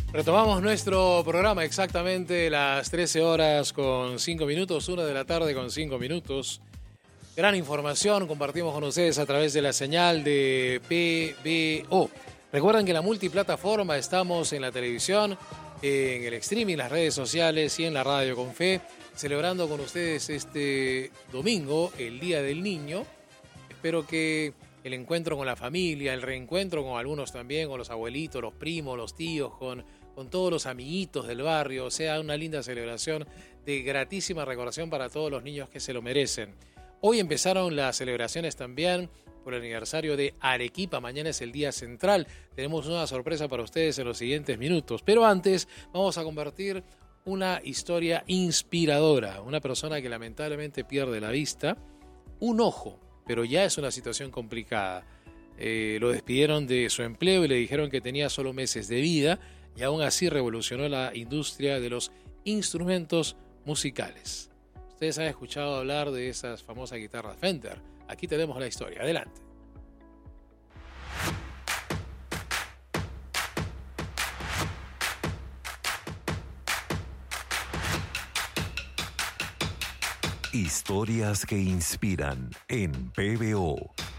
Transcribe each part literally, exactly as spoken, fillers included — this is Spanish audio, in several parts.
Retomamos nuestro programa exactamente las trece horas con cinco minutos, una de la tarde con cinco minutos. Gran información compartimos con ustedes a través de la señal de P B O. Recuerden que en la multiplataforma estamos en la televisión, en el streaming, las redes sociales y en la radio con fe, celebrando con ustedes este domingo, el Día del Niño. Espero que el encuentro con la familia, el reencuentro con algunos también, con los abuelitos, los primos, los tíos, con, con todos los amiguitos del barrio, sea una linda celebración de gratísima recordación para todos los niños que se lo merecen. Hoy empezaron las celebraciones también por el aniversario de Arequipa. Mañana es el día central. Tenemos una sorpresa para ustedes en los siguientes minutos. Pero antes vamos a compartir una historia inspiradora. Una persona que lamentablemente pierde la vista, un ojo, pero ya es una situación complicada. Eh, lo despidieron de su empleo y le dijeron que tenía solo meses de vida y aún así revolucionó la industria de los instrumentos musicales. Ustedes han escuchado hablar de esas famosas guitarras Fender. Aquí tenemos la historia. Adelante. Historias que inspiran en P B O.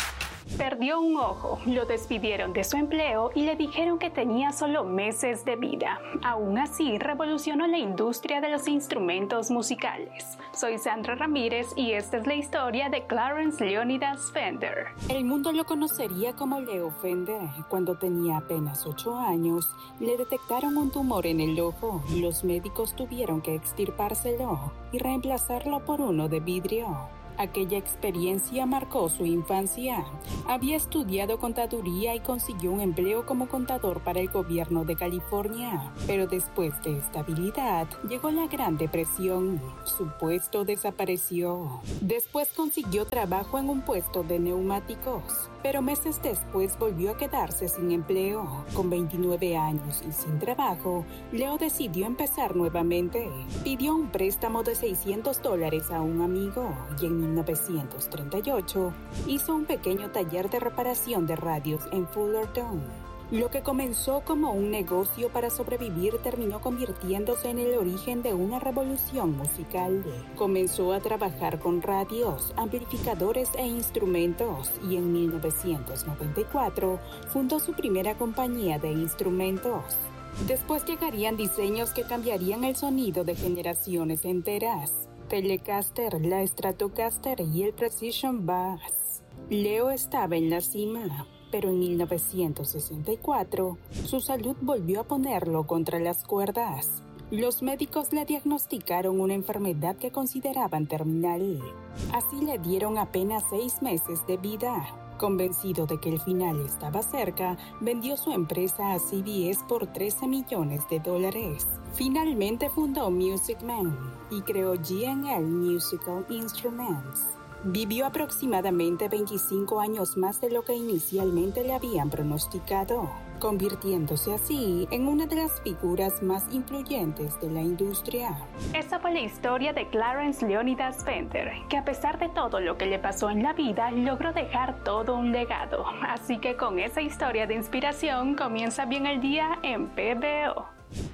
Perdió un ojo, lo despidieron de su empleo y le dijeron que tenía solo meses de vida. Aún así, revolucionó la industria de los instrumentos musicales. Soy Sandra Ramírez y esta es la historia de Clarence Leonidas Fender. El mundo lo conocería como Leo Fender. Cuando tenía apenas ocho años, le detectaron un tumor en el ojo. Los médicos tuvieron que extirpárselo y reemplazarlo por uno de vidrio. Aquella experiencia marcó su infancia. Había estudiado contaduría y consiguió un empleo como contador para el gobierno de California. Pero después de estabilidad, llegó la Gran Depresión. Su puesto desapareció. Después consiguió trabajo en un puesto de neumáticos. Pero meses después volvió a quedarse sin empleo. Con veintinueve años y sin trabajo, Leo decidió empezar nuevamente. Pidió un préstamo de seiscientos dólares a un amigo y en mil novecientos treinta y ocho hizo un pequeño taller de reparación de radios en Fullerton. Lo que comenzó como un negocio para sobrevivir terminó convirtiéndose en el origen de una revolución musical. Comenzó a trabajar con radios, amplificadores e instrumentos y en mil novecientos noventa y cuatro fundó su primera compañía de instrumentos. Después llegarían diseños que cambiarían el sonido de generaciones enteras: Telecaster, la Stratocaster y el Precision Bass. Leo estaba en la cima. Pero en mil novecientos sesenta y cuatro, su salud volvió a ponerlo contra las cuerdas. Los médicos le diagnosticaron una enfermedad que consideraban terminal. Así le dieron apenas seis meses de vida. Convencido de que el final estaba cerca, vendió su empresa a C B S por trece millones de dólares. Finalmente fundó Music Man y creó G and L Musical Instruments. Vivió aproximadamente veinticinco años más de lo que inicialmente le habían pronosticado, convirtiéndose así en una de las figuras más influyentes de la industria. Esa fue la historia de Clarence Leonidas Fender, que a pesar de todo lo que le pasó en la vida, logró dejar todo un legado. Así que con esa historia de inspiración comienza bien el día en P B O.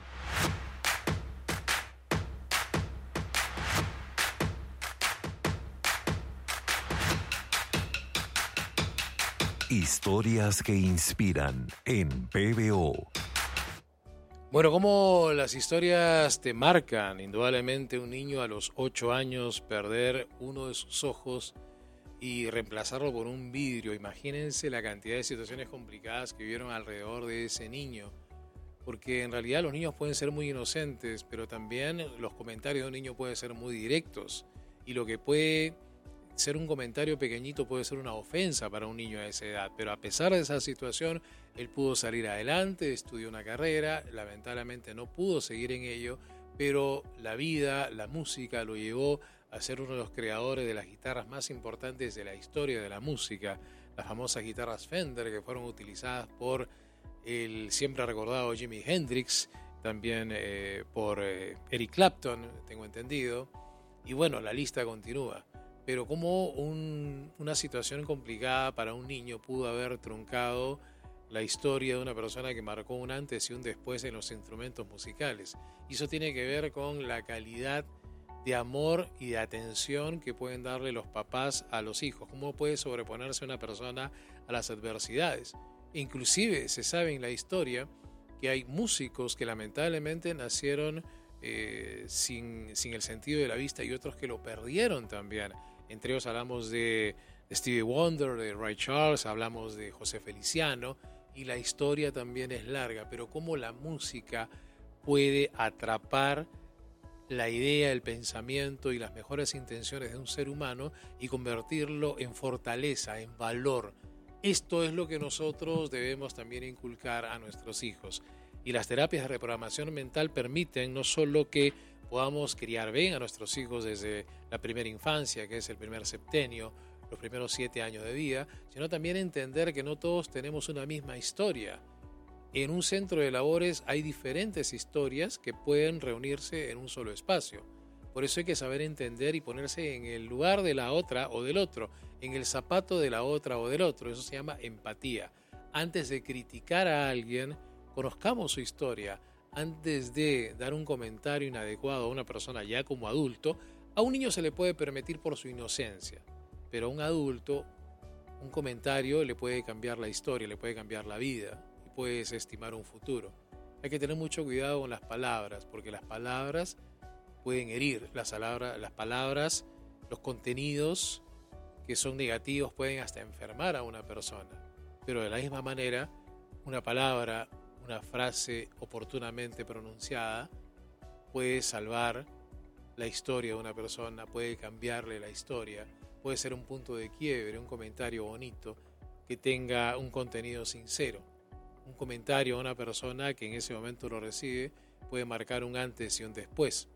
Historias que inspiran en P B O. Bueno, como las historias te marcan, indudablemente un niño a los ocho años perder uno de sus ojos y reemplazarlo por un vidrio. Imagínense la cantidad de situaciones complicadas que vivieron alrededor de ese niño. Porque en realidad los niños pueden ser muy inocentes, pero también los comentarios de un niño pueden ser muy directos. Y lo que puede ser un comentario pequeñito puede ser una ofensa para un niño a esa edad. Pero a pesar de esa situación, él pudo salir adelante, estudió una carrera, lamentablemente no pudo seguir en ello, pero la vida, la música lo llevó a ser uno de los creadores de las guitarras más importantes de la historia de la música, las famosas guitarras Fender que fueron utilizadas por el siempre recordado Jimi Hendrix, también eh, por eh, Eric Clapton, tengo entendido, y bueno, la lista continúa. Pero como un, una situación complicada para un niño pudo haber truncado la historia de una persona que marcó un antes y un después en los instrumentos musicales. Y eso tiene que ver con la calidad de amor y de atención que pueden darle los papás a los hijos. Cómo puede sobreponerse una persona a las adversidades. Inclusive se sabe en la historia que hay músicos que lamentablemente nacieron eh, sin, sin el sentido de la vista y otros que lo perdieron también. Entre ellos hablamos de, de Stevie Wonder, de Ray Charles, hablamos de José Feliciano, y la historia también es larga, pero cómo la música puede atrapar la idea, el pensamiento y las mejores intenciones de un ser humano y convertirlo en fortaleza, en valor. Esto es lo que nosotros debemos también inculcar a nuestros hijos. Y las terapias de reprogramación mental permiten no solo que podamos criar bien a nuestros hijos desde la primera infancia, que es el primer septenio, los primeros siete años de vida, sino también entender que no todos tenemos una misma historia. En un centro de labores hay diferentes historias que pueden reunirse en un solo espacio. Por eso hay que saber entender y ponerse en el lugar de la otra o del otro, en el zapato de la otra o del otro. Eso se llama empatía. Antes de criticar a alguien, conozcamos su historia. Antes de dar un comentario inadecuado a una persona ya como adulto, a un niño se le puede permitir por su inocencia, pero a un adulto un comentario le puede cambiar la historia, le puede cambiar la vida y puede desestimar un futuro. Hay que tener mucho cuidado con las palabras, porque las palabras pueden herir, las palabras, las palabras, los contenidos que son negativos pueden hasta enfermar a una persona. Pero de la misma manera, una palabra, una frase oportunamente pronunciada puede salvar la historia de una persona, puede cambiarle la historia, puede ser un punto de quiebre, un comentario bonito que tenga un contenido sincero. Un comentario a una persona que en ese momento lo recibe puede marcar un antes y un después.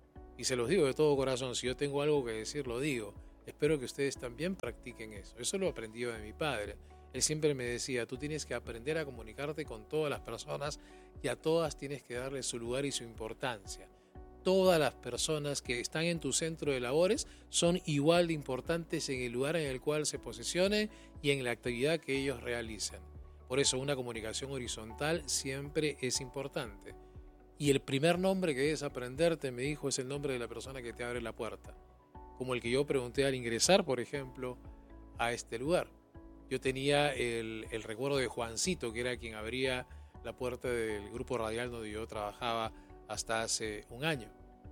Y se los digo de todo corazón, si yo tengo algo que decir, lo digo. Espero que ustedes también practiquen eso. Eso lo he aprendido de mi padre. Él siempre me decía, tú tienes que aprender a comunicarte con todas las personas y a todas tienes que darle su lugar y su importancia. Todas las personas que están en tu centro de labores son igual de importantes en el lugar en el cual se posicionen y en la actividad que ellos realicen. Por eso una comunicación horizontal siempre es importante. Y el primer nombre que debes aprenderte, me dijo, es el nombre de la persona que te abre la puerta. Como el que yo pregunté al ingresar, por ejemplo, a este lugar. Yo tenía el, el recuerdo de Juancito, que era quien abría la puerta del grupo radial donde yo trabajaba hasta hace un año.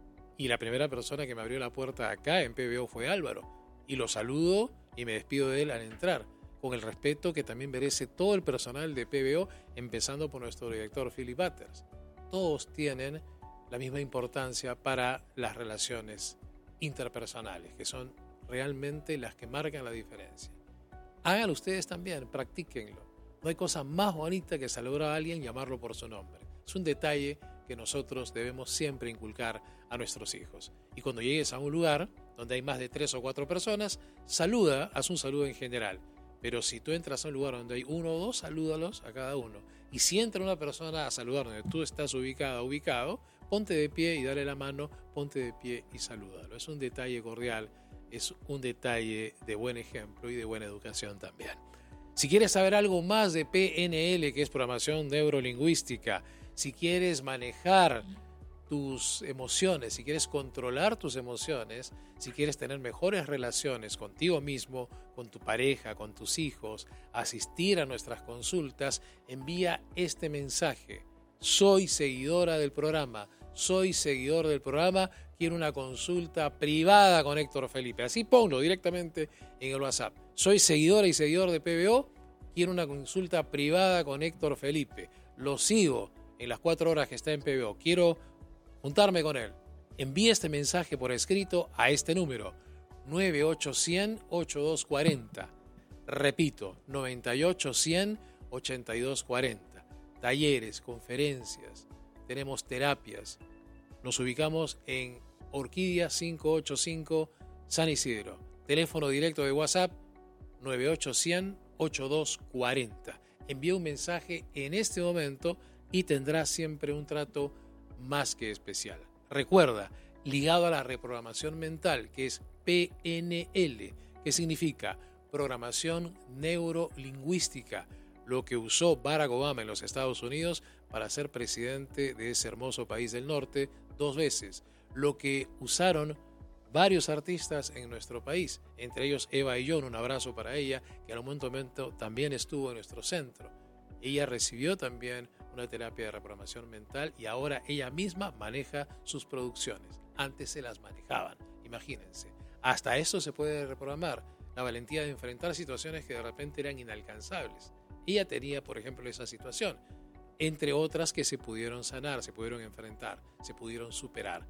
Y la primera persona que me abrió la puerta acá en P B O fue Álvaro. Y lo saludo y me despido de él al entrar, con el respeto que también merece todo el personal de P B O, empezando por nuestro director Philip Butters. Todos tienen la misma importancia para las relaciones interpersonales, que son realmente las que marcan la diferencia. Háganlo ustedes también, practíquenlo. No hay cosa más bonita que saludar a alguien y llamarlo por su nombre. Es un detalle que nosotros debemos siempre inculcar a nuestros hijos. Y cuando llegues a un lugar donde hay más de tres o cuatro personas, saluda, haz un saludo en general. Pero si tú entras a un lugar donde hay uno o dos, salúdalos a cada uno. Y si entra una persona a saludar donde tú estás ubicada, ubicado, ponte de pie y dale la mano, ponte de pie y salúdalo. Es un detalle cordial, es un detalle de buen ejemplo y de buena educación también. Si quieres saber algo más de P N L, que es programación neurolingüística, si quieres manejar tus emociones, si quieres controlar tus emociones, si quieres tener mejores relaciones contigo mismo, con tu pareja, con tus hijos, asistir a nuestras consultas, envía este mensaje. Soy seguidora del programa, soy seguidor del programa, quiero una consulta privada con Héctor Felipe. Así ponlo directamente en el WhatsApp. Soy seguidora y seguidor de P B O, quiero una consulta privada con Héctor Felipe. Lo sigo en las cuatro horas que está en P B O. Quiero juntarme con él. Envíe este mensaje por escrito a este número, nueve ocho cero cero, ocho dos cuatro cero. Repito, nueve ocho cero cero, ocho dos cuatro cero. Talleres, conferencias, tenemos terapias. Nos ubicamos en Orquídea quinientos ochenta y cinco, San Isidro. Teléfono directo de WhatsApp, nueve ocho cero cero, ocho dos cuatro cero. Envía un mensaje en este momento y tendrás siempre un trato más que especial. Recuerda, ligado a la reprogramación mental, que es P N L, que significa programación neurolingüística. lo que usó Barack Obama en los Estados Unidos para ser presidente de ese hermoso país del norte dos veces, lo que usaron varios artistas en nuestro país, entre ellos Eva Ayllón, un abrazo para ella, que al momento también estuvo en nuestro centro. Ella recibió también una terapia de reprogramación mental y ahora ella misma maneja sus producciones. Antes se las manejaban, imagínense. Hasta eso se puede reprogramar, la valentía de enfrentar situaciones que de repente eran inalcanzables. Ella tenía, por ejemplo, esa situación, entre otras que se pudieron sanar, se pudieron enfrentar, se pudieron superar.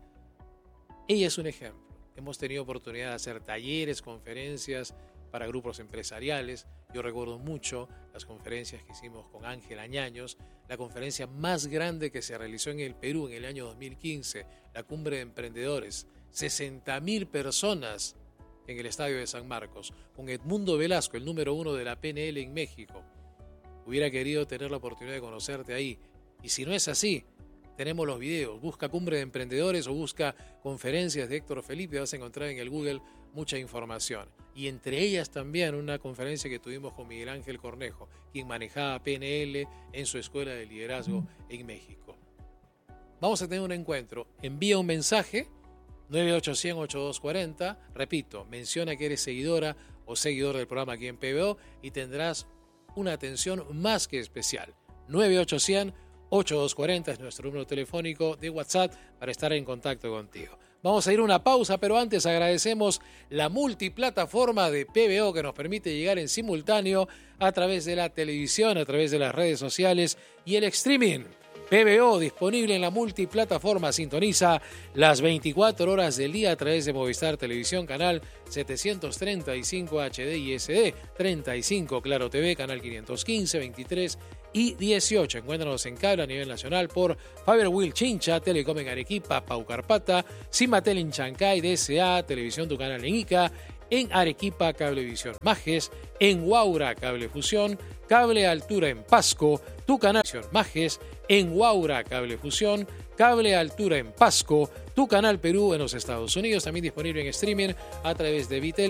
Ella es un ejemplo. Hemos tenido oportunidad de hacer talleres, conferencias para grupos empresariales. Yo recuerdo mucho las conferencias que hicimos con Ángela Ñaños, la conferencia más grande que se realizó en el Perú en el año dos mil quince, la Cumbre de Emprendedores, sesenta mil personas en el Estadio de San Marcos, con Edmundo Velasco, el número uno de la P N L en México. Hubiera querido tener la oportunidad de conocerte ahí. Y si no es así, tenemos los videos. Busca Cumbre de Emprendedores o busca conferencias de Héctor Felipe. Vas a encontrar en el Google mucha información. Y entre ellas también una conferencia que tuvimos con Miguel Ángel Cornejo, quien manejaba P N L en su escuela de liderazgo en México. Vamos a tener un encuentro. Envía un mensaje, nueve ocho cero cero, ocho dos cuatro cero. Repito, menciona que eres seguidora o seguidor del programa aquí en P B O y tendrás una atención más que especial. nueve ocho cero cero, ocho dos cuatro cero es nuestro número telefónico de WhatsApp para estar en contacto contigo. Vamos a ir a una pausa, pero antes agradecemos la multiplataforma de P B O que nos permite llegar en simultáneo a través de la televisión, a través de las redes sociales y el streaming. P B O disponible en la multiplataforma, sintoniza las veinticuatro horas del día a través de Movistar Televisión, canal setecientos treinta y cinco H D y S D, treinta y cinco Claro T V, canal quinientos quince, veintitrés y dieciocho. Encuéntranos en cable a nivel nacional por Fiberwheel Chincha, Telecom en Arequipa, Paucarpata, Cimatel en Chancay, D S A, Televisión Tu Canal en Ica, en Arequipa, Cablevisión Majes, en Huaura, Cablefusión, Cable Altura en Pasco, Tu Canal Majes, en Huaura, Cablefusión, Cable Altura en Pasco, Tu Canal Perú en los Estados Unidos, también disponible en streaming a través de Vitel.